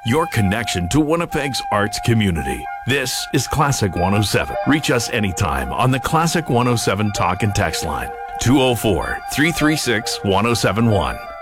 your connection to Winnipeg's arts community. This is Classic 107. Reach us anytime on the Classic 107 talk and text line, 204-336-1071.